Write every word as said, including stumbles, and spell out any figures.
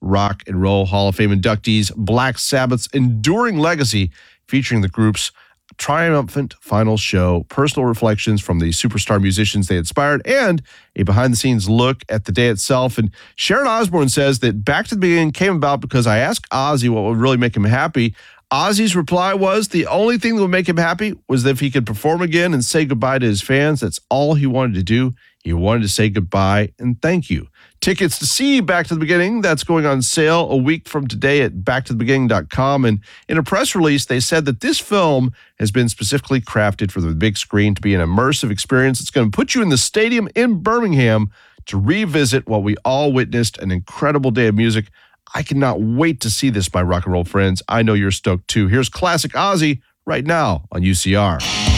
Rock and Roll Hall of Fame inductees, Black Sabbath's enduring legacy, featuring the group's triumphant final show, personal reflections from the superstar musicians they inspired, and a behind-the-scenes look at the day itself. And Sharon Osbourne says that Back to the Beginning came about because I asked Ozzy what would really make him happy. Ozzy's reply was the only thing that would make him happy was if he could perform again and say goodbye to his fans. That's all he wanted to do. He wanted to say goodbye and thank you. Tickets to see Back to the Beginning, that's going on sale a week from today at back to the beginning dot com. And in a press release, they said that this film has been specifically crafted for the big screen to be an immersive experience. It's going to put you in the stadium in Birmingham to revisit what we all witnessed, an incredible day of music. I cannot wait to see this, my rock and roll friends. I know you're stoked too. Here's classic Ozzy right now on U C R.